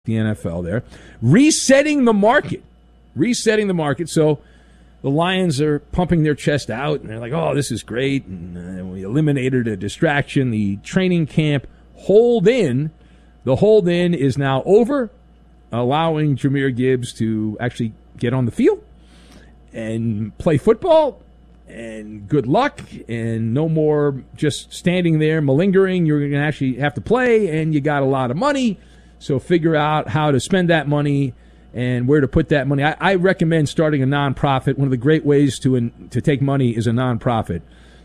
the NFL there. Resetting the market. So the Lions are pumping their chest out, and they're like, oh, this is great. And we eliminated a distraction. The training camp hold-in, the hold-in is now over, allowing Jahmyr Gibbs to actually get on the field and play football. And good luck, and no more just standing there malingering. You're going to actually have to play, and you got a lot of money. So figure out how to spend that money and where to put that money. I recommend starting a nonprofit. One of the great ways to take money is a nonprofit.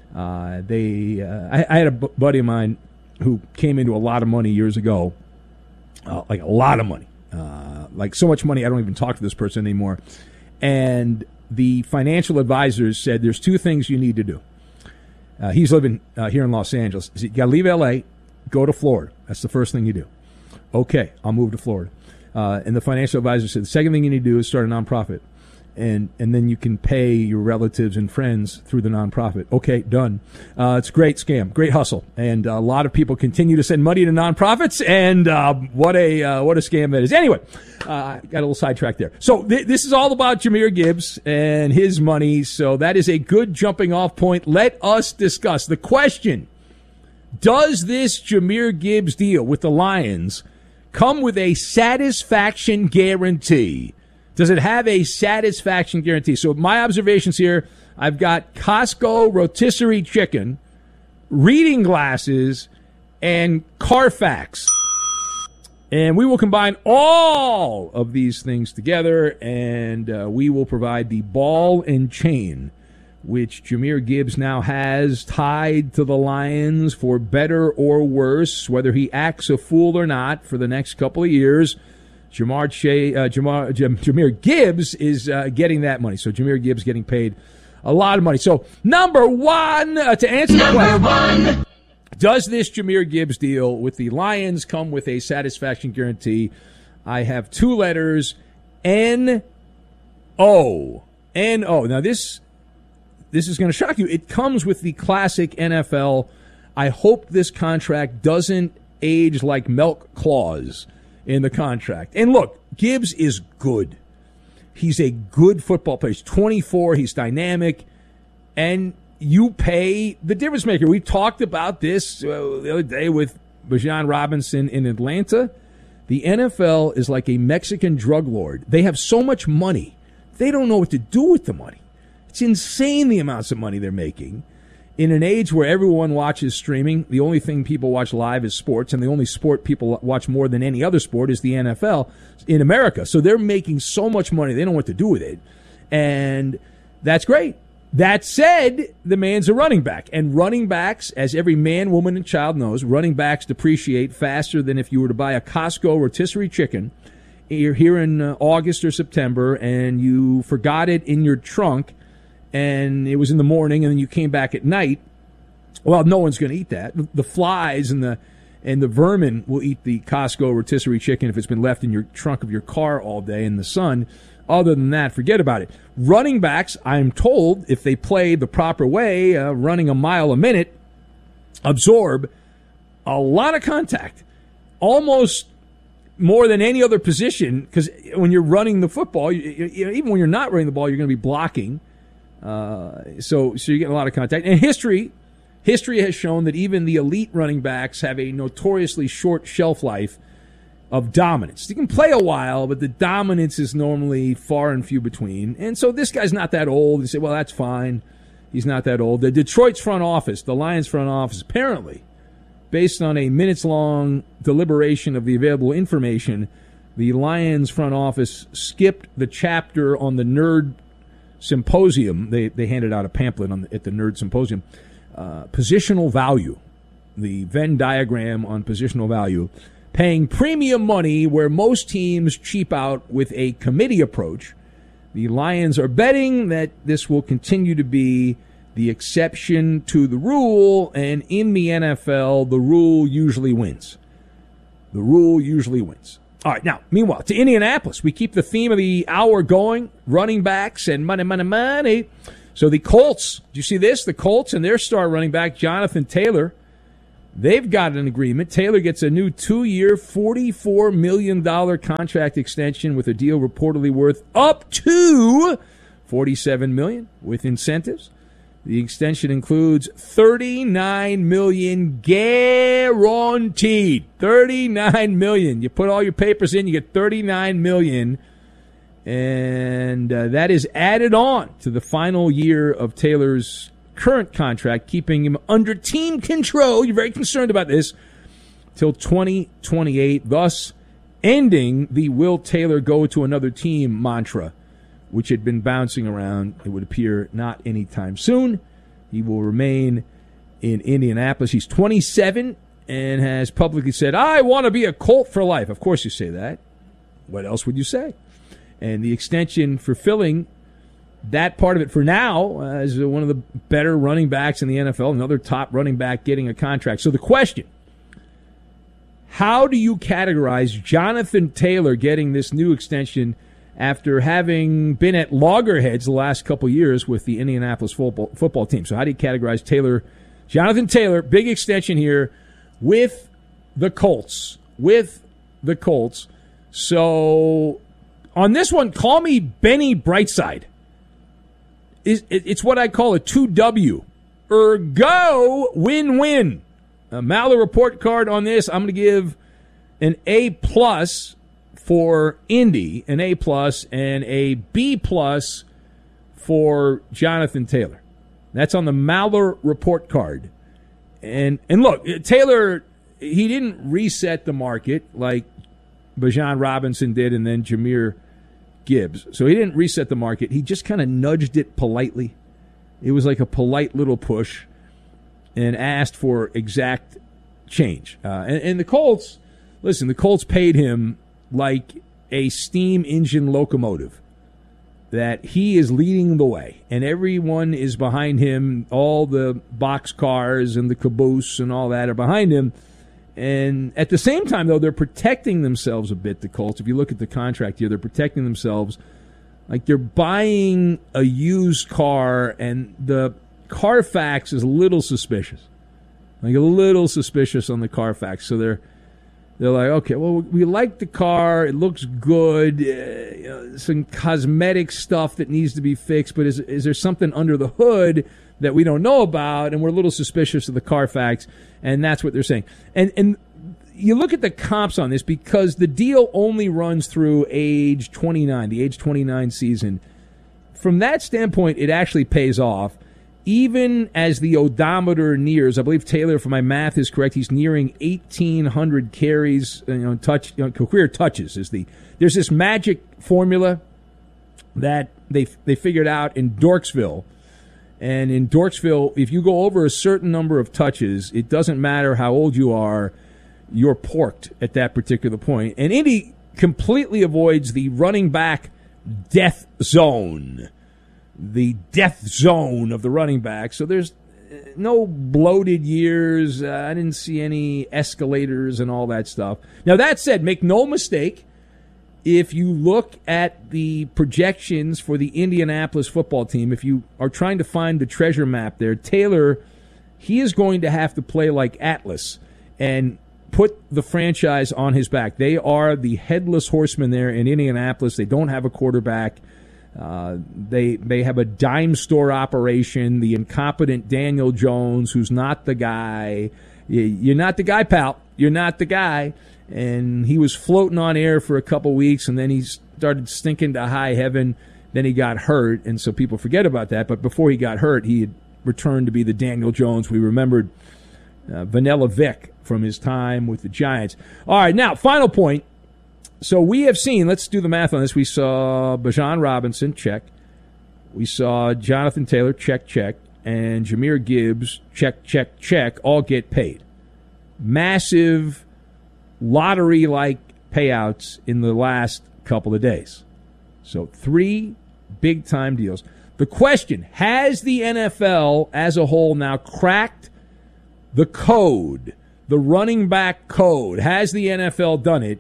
I had a buddy of mine who came into a lot of money years ago, like a lot of money, like so much money I don't even talk to this person anymore. And the financial advisors said there's two things you need to do. He's living here in Los Angeles. You got to leave L.A., go to Florida. That's the first thing you do. Okay, I'll move to Florida. And the financial advisor said the second thing you need to do is start a nonprofit. And then you can pay your relatives and friends through the nonprofit. Okay, done. It's a great scam, great hustle. And a lot of people continue to send money to nonprofits, and what a scam that is. Anyway, got a little sidetracked there. So this is all about Jahmyr Gibbs and his money, so that is a good jumping off point. Let us discuss the question: does this Jahmyr Gibbs deal with the Lions come with a satisfaction guarantee? Does it have a satisfaction guarantee? So my observations here, I've got Costco rotisserie chicken, reading glasses, and Carfax. And we will combine all of these things together, and we will provide the ball and chain, which Jahmyr Gibbs now has tied to the Lions for better or worse, whether he acts a fool or not for the next couple of years. Jahmyr Gibbs is getting that money. So Jahmyr Gibbs getting paid a lot of money. So number one, to answer the question, does this Jahmyr Gibbs deal with the Lions come with a satisfaction guarantee? I have two letters, N-O. N-O. Now this is going to shock you. It comes with the classic NFL, I hope this contract doesn't age like milk clause in the contract. And look, Gibbs is good. He's a good football player. He's 24. He's dynamic. And you pay the difference maker. We talked about this the other day with Bijan Robinson in Atlanta. The NFL is like a Mexican drug lord. They have so much money. They don't know what to do with the money. It's insane the amounts of money they're making. In an age where everyone watches streaming, the only thing people watch live is sports, and the only sport people watch more than any other sport is the NFL in America. So they're making so much money, they don't know what to do with it. And that's great. That said, the man's a running back. And running backs, as every man, woman, and child knows, running backs depreciate faster than if you were to buy a Costco rotisserie chicken. You're here in August or September, and you forgot it in your trunk, and it was in the morning, and then you came back at night. Well, no one's going to eat that. The flies and the vermin will eat the Costco rotisserie chicken if it's been left in your trunk of your car all day in the sun. Other than that, forget about it. Running backs, I'm told, if they play the proper way, running a mile a minute, absorb a lot of contact, almost more than any other position, because when you're running the football, even when you're not running the ball, you're going to be blocking. So you're getting a lot of contact. And history has shown that even the elite running backs have a notoriously short shelf life of dominance. You can play a while, but the dominance is normally far and few between. And so this guy's not that old. You say, well, that's fine. He's not that old. The Detroit's front office, the Lions front office, apparently, based on a minutes-long deliberation of the available information, the Lions front office skipped the chapter on the Nerd Symposium. They handed out a pamphlet at the Nerd Symposium. Positional value, the Venn diagram on positional value, paying premium money where most teams cheap out with a committee approach. The Lions are betting that this will continue to be the exception to the rule, and in the NFL, the rule usually wins. The rule usually wins. All right, now, meanwhile, to Indianapolis, we keep the theme of the hour going, running backs and money, money, money. So the Colts, do you see this? The Colts and their star running back, Jonathan Taylor, They've got an agreement. Taylor gets a new 2-year, $44 million contract extension with a deal reportedly worth up to $47 million with incentives. The extension includes $39 million guaranteed. $39 million. You put all your papers in, you get $39 million. And that is added on to the final year of Taylor's current contract, keeping him under team control. You're very concerned about this till 2028, thus ending the "Will Taylor go to another team" mantra, which had been bouncing around. It would appear not anytime soon. He will remain in Indianapolis. He's 27 and has publicly said, "I want to be a Colt for life." Of course you say that. What else would you say? And the extension fulfilling that part of it for now as one of the better running backs in the NFL, another top running back getting a contract. So the question, how do you categorize Jonathan Taylor getting this new extension after having been at loggerheads the last couple years with the Indianapolis football team? So how do you categorize Taylor, Jonathan Taylor, big extension here with the Colts, So on this one, call me Benny Brightside. It's what I call a 2W. Ergo, win-win. A Maller report card on this, I'm going to give an A+ for Indy, an A+, and a B+ for Jonathan Taylor. That's on the Maller report card. And look, Taylor, he didn't reset the market like Bijan Robinson did and then Jahmyr Gibbs. So he didn't reset the market. He just kind of nudged it politely. It was like a polite little push and asked for exact change. And the Colts, listen, the Colts paid him like a steam engine locomotive, that he is leading the way and everyone is behind him. All the box cars and the caboose and all that are behind him. And at the same time, though, they're protecting themselves a bit, the Colts. If you look at the contract here, they're protecting themselves like they're buying a used car, and the Carfax is a little suspicious. Like a little suspicious on the Carfax. So they're like, okay, well, we like the car. It looks good. Some cosmetic stuff that needs to be fixed, but is there something under the hood that we don't know about? And we're a little suspicious of the Carfax. And that's what they're saying. And you look at the comps on this, because the deal only runs through age 29, the age 29 season. From that standpoint, it actually pays off. Even as the odometer nears, I believe Taylor, if my math is correct, he's nearing 1,800 carries, career touches. There's this magic formula that they figured out in Dorksville. And in Dorksville, if you go over a certain number of touches, it doesn't matter how old you are, you're porked at that particular point. And Indy completely avoids the running back death zone. The death zone of the running back. So there's no bloated years. I didn't see any escalators and all that stuff. Now, that said, make no mistake, if you look at the projections for the Indianapolis football team, if you are trying to find the treasure map there, Taylor, he is going to have to play like Atlas and put the franchise on his back. They are the headless horsemen there in Indianapolis. They don't have a quarterback. They have a dime store operation. The incompetent Daniel Jones, who's not the guy. You're not the guy, pal. You're not the guy. And he was floating on air for a couple weeks, and then he started stinking to high heaven. Then he got hurt, and so people forget about that. But before he got hurt, he had returned to be the Daniel Jones we remembered, Vanilla Vic, from his time with the Giants. All right, now, final point. So we have seen, let's do the math on this. We saw Bijan Robinson, check. We saw Jonathan Taylor, check, check. And Jahmyr Gibbs, check, check, check, all get paid. Massive lottery-like payouts in the last couple of days. So 3 big-time deals. The question, has the NFL as a whole now cracked the code, the running back code? Has the NFL done it?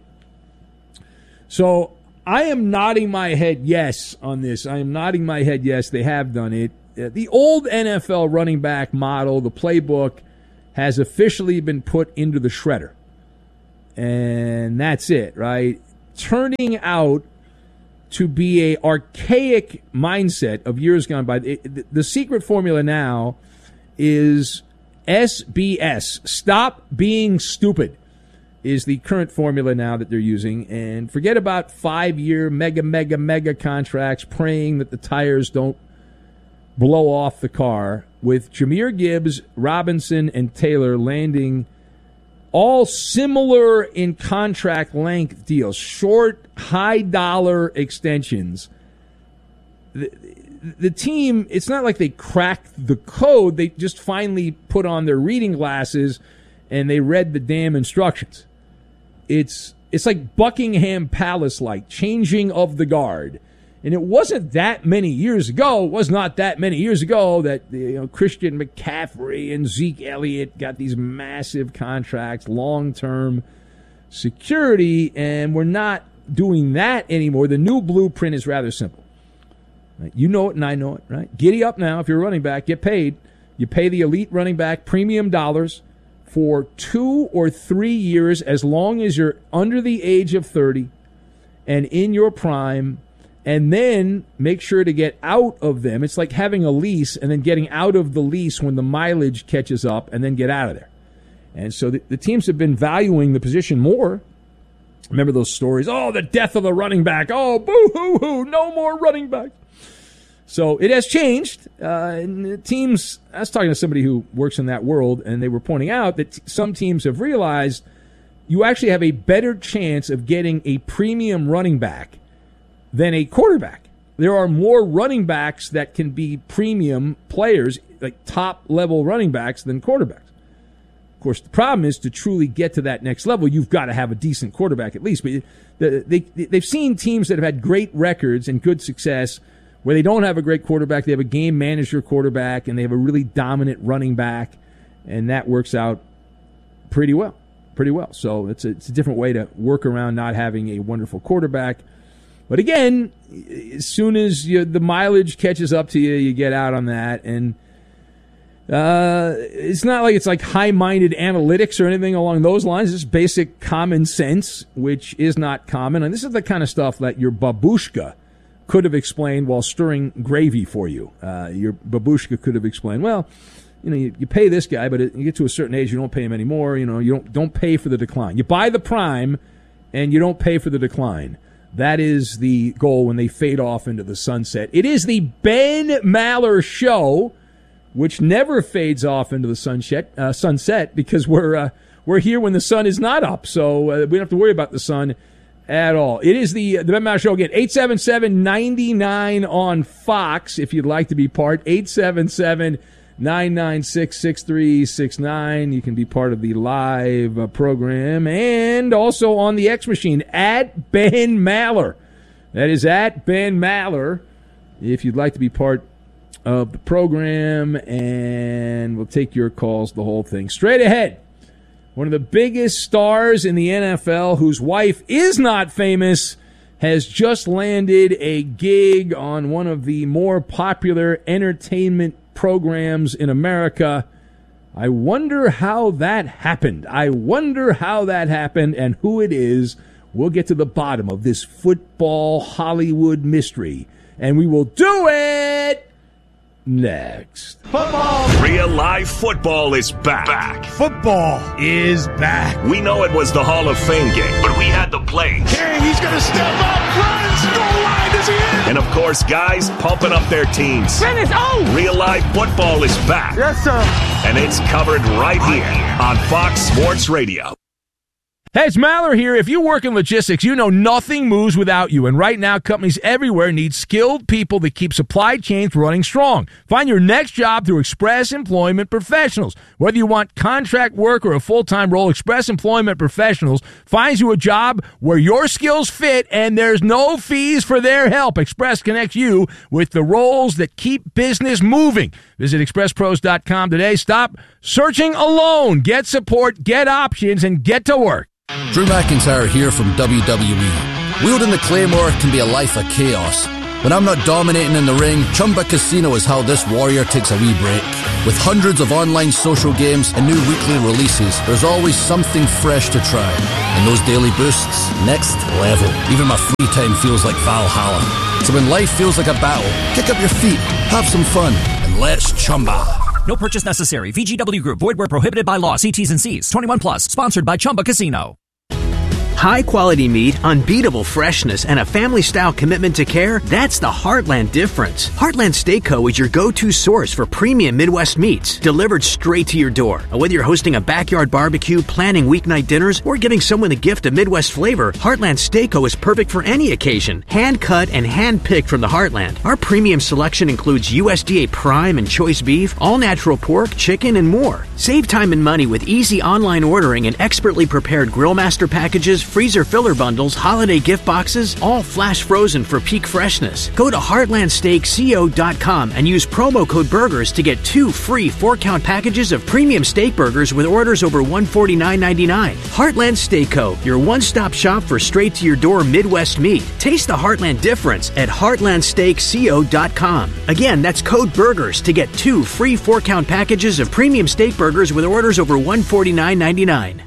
So I am nodding my head yes on this. I am nodding my head yes, they have done it. The old NFL running back model, the playbook, has officially been put into the shredder. And that's it, right? Turning out to be a archaic mindset of years gone by. The secret formula now is SBS. Stop being stupid is the current formula now that they're using. And forget about 5-year mega contracts praying that the tires don't blow off the car. With Jahmyr Gibbs, Robinson, and Taylor landing all similar in contract length deals, short, high-dollar extensions. The team, it's not like they cracked the code. They just finally put on their reading glasses and they read the damn instructions. It's like Buckingham Palace-like, changing of the guard. And it wasn't that many years ago, that Christian McCaffrey and Zeke Elliott got these massive contracts, long-term security, and we're not doing that anymore. The new blueprint is rather simple. Right? You know it and I know it, right? Giddy up now. If you're a running back, get paid. You pay the elite running back premium dollars for 2 or 3 years as long as you're under the age of 30 and in your prime, and then make sure to get out of them. It's like having a lease and then getting out of the lease when the mileage catches up and then get out of there. And so the teams have been valuing the position more. Remember those stories? Oh, the death of the running back. Oh, boo-hoo-hoo, no more running back. So it has changed. And the teams, I was talking to somebody who works in that world, and they were pointing out that some teams have realized you actually have a better chance of getting a premium running back than a quarterback. There are more running backs that can be premium players, like top-level running backs, than quarterbacks. Of course, the problem is to truly get to that next level, you've got to have a decent quarterback at least. But they've seen teams that have had great records and good success where they don't have a great quarterback. They have a game manager quarterback, and they have a really dominant running back, and that works out pretty well. So it's a different way to work around not having a wonderful quarterback. But again, as soon as the mileage catches up to you, you get out on that. And it's not like it's like high-minded analytics or anything along those lines. It's basic common sense, which is not common. And this is the kind of stuff that your babushka could have explained while stirring gravy for you. Your babushka could have explained, well, you pay this guy, but you get to a certain age, you don't pay him anymore. You don't pay for the decline. You buy the prime, and you don't pay for the decline. That is the goal when they fade off into the sunset. It is the Ben Maller Show, which never fades off into the sunset because we're here when the sun is not up. So we don't have to worry about the sun at all. It is the Ben Maller Show again. 877-99 on Fox if you'd like to be part. 877-996-6369. You can be part of the live program and also on the X machine at Ben Maller. That is at Ben Maller if you'd like to be part of the program, and we'll take your calls, the whole thing. Straight ahead, one of the biggest stars in the NFL whose wife is not famous has just landed a gig on one of the more popular entertainment programs in America. I wonder how that happened. And who it is. We'll get to the bottom of this football Hollywood mystery, and we will do it next. Football! Real live football is back. Football is back. We know it was the Hall of Fame game, but we had the plays. Hey, he's going to step up, runs, goal line, is he in? And of course, guys pumping up their teams. Finish, Real live football is back. Yes, sir. And it's covered right here on Fox Sports Radio. Hey, it's Maller here. If you work in logistics, you know nothing moves without you. And right now, companies everywhere need skilled people that keep supply chains running strong. Find your next job through Express Employment Professionals. Whether you want contract work or a full-time role, Express Employment Professionals finds you a job where your skills fit and there's no fees for their help. Express connects you with the roles that keep business moving. Visit expresspros.com today. Stop searching alone. Get support, get options, and get to work. Drew McIntyre here from WWE. Wielding the Claymore can be a life of chaos. When I'm not dominating in the ring, Chumba Casino is how this warrior takes a wee break. With hundreds of online social games and new weekly releases, there's always something fresh to try. And those daily boosts, next level. Even my free time feels like Valhalla. So when life feels like a battle, kick up your feet, have some fun, and let's Chumba. No purchase necessary. VGW Group. Void where prohibited by law. See T's and C's. 21 plus. Sponsored by Chumba Casino. High-quality meat, unbeatable freshness, and a family-style commitment to care, that's the Heartland difference. Heartland Steak Co. is your go-to source for premium Midwest meats, delivered straight to your door. Whether you're hosting a backyard barbecue, planning weeknight dinners, or giving someone a gift of Midwest flavor, Heartland Steak Co. is perfect for any occasion. Hand-cut and hand-picked from the Heartland. Our premium selection includes USDA Prime and Choice Beef, all-natural pork, chicken, and more. Save time and money with easy online ordering and expertly prepared Grillmaster packages, freezer filler bundles, holiday gift boxes, all flash frozen for peak freshness. Go to heartlandsteakco.com and use promo code BURGERS to get 2 free 4-count packages of premium steak burgers with orders over $149.99. Heartland Steak Co., your one-stop shop for straight-to-your-door Midwest meat. Taste the Heartland difference at heartlandsteakco.com. Again, that's code BURGERS to get 2 free 4-count packages of premium steak burgers with orders over $149.99.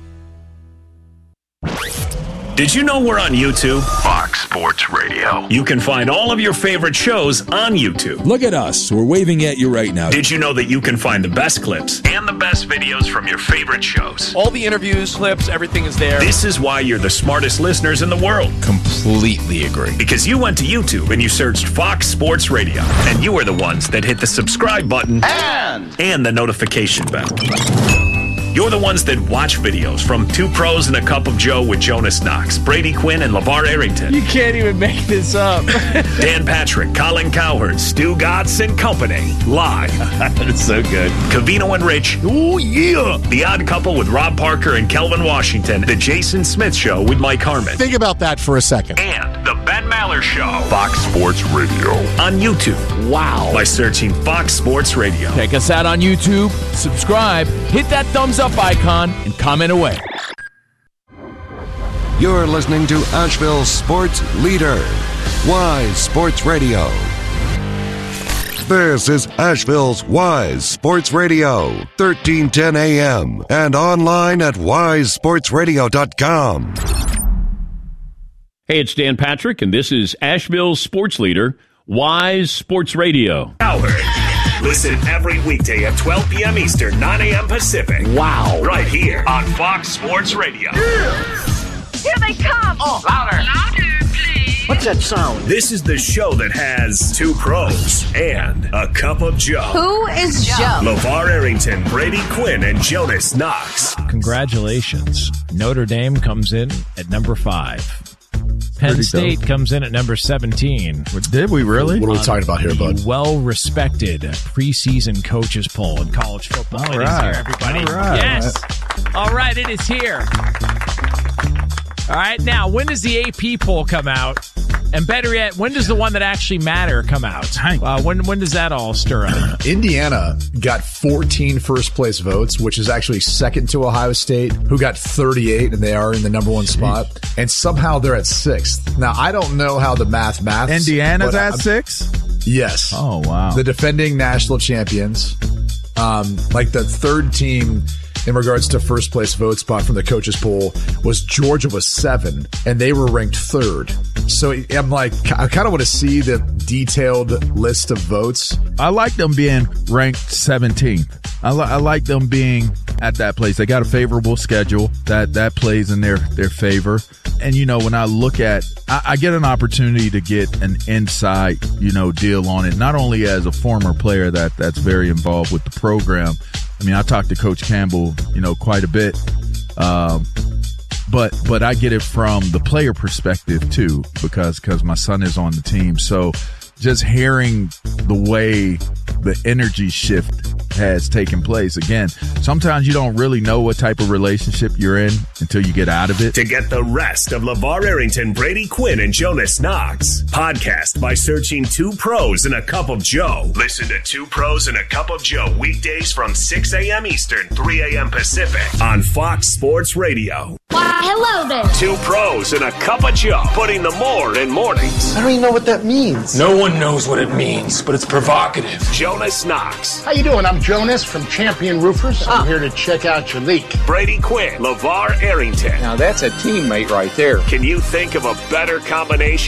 Did you know we're on YouTube? Fox Sports Radio. You can find all of your favorite shows on YouTube. Look at us. We're waving at you right now. Did you know that you can find the best clips and the best videos from your favorite shows? All the interviews, clips, everything is there. This is why you're the smartest listeners in the world. Completely agree. Because you went to YouTube and you searched Fox Sports Radio. And you are the ones that hit the subscribe button and the notification bell. You're the ones that watch videos from Two Pros and a Cup of Joe with Jonas Knox, Brady Quinn, and LeVar Arrington. You can't even make this up. Dan Patrick, Colin Cowherd, Stu Gatz and Company. Live. That's so good. Covino and Rich. Oh, yeah. The Odd Couple with Rob Parker and Kelvin Washington. The Jason Smith Show with Mike Harmon. Think about that for a second. And The Ben Maller Show. Fox Sports Radio. On YouTube. Wow. By searching Fox Sports Radio. Check us out on YouTube. Subscribe. Hit that thumbs up icon and comment away. You're listening to Asheville's sports leader, Wise Sports Radio. This is Asheville's Wise Sports Radio, 1310 AM, and online at wisesportsradio.com. Hey, it's Dan Patrick, and this is Asheville's sports leader, Wise Sports Radio. Howard. Listen every weekday at 12 p.m. Eastern, 9 a.m. Pacific. Wow. Right here on Fox Sports Radio. Here they come. Oh, louder. Louder, please. What's that sound? This is the show that has Two Pros and a Cup of Joe. Who is Joe? LeVar Arrington, Brady Quinn, and Jonas Knox. Congratulations. Notre Dame comes in at number 5. Penn State comes in at number 17. Did we really? What are we talking about here, bud? Well-respected preseason coaches poll in college football. All It right. is here, everybody. All right. Yes. All right, it is here. All right, now, when does the AP poll come out? And better yet, when does the one that actually matter come out? When does that all stir up? Indiana got 14 first-place votes, which is actually second to Ohio State, who got 38, and they are in the number 1 spot. And somehow they're at 6th. Now, I don't know how the maths. Indiana's at 6? Yes. Oh, wow. The defending national champions. Like the third team in regards to first place vote spot from the coaches poll was Georgia was 7, and they were ranked 3rd. So I'm like, I kind of want to see the detailed list of votes. I like them being ranked 17th. I like them being at that place. They got a favorable schedule that plays in their favor. And, you know, when I look at, I get an opportunity to get an inside, deal on it, not only as a former player that's very involved with the program. I mean, I talked to Coach Campbell, quite a bit. But I get it from the player perspective too, because my son is on the team. So just hearing the way the energy shift has taken place. Again, sometimes you don't really know what type of relationship you're in until you get out of it. To get the rest of LeVar Arrington, Brady Quinn, and Jonas Knox, podcast by searching Two Pros and a Cup of Joe. Listen to Two Pros and a Cup of Joe weekdays from 6 a.m. Eastern, 3 a.m. Pacific on Fox Sports Radio. Why, hello there. Two pros and a cup of Joe, putting the more in mornings. I don't even know what that means. No one knows what it means, but it's provocative. Jonas Knox. How you doing? I'm Jonas from Champion Roofers. I'm here to check out your leak. Brady Quinn. LeVar Arrington. Now that's a teammate right there. Can you think of a better combination